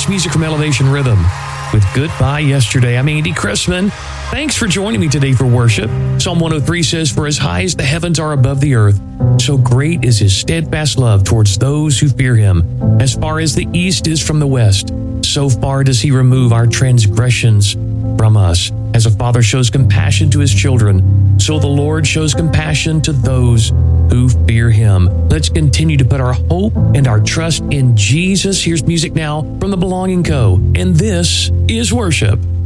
It's music from Elevation Rhythm with Goodbye Yesterday. I'm Andy Chrisman. Thanks for joining me today for worship. Psalm 103 says, "For as high as the heavens are above the earth, so great is his steadfast love towards those who fear him. As far as the east is from the west, so far does he remove our transgressions from us. As a father shows compassion to his children, so the Lord shows compassion to those who fear him." Let's continue to put our hope and our trust in Jesus. Here's music now from the Belonging Co., and this is worship.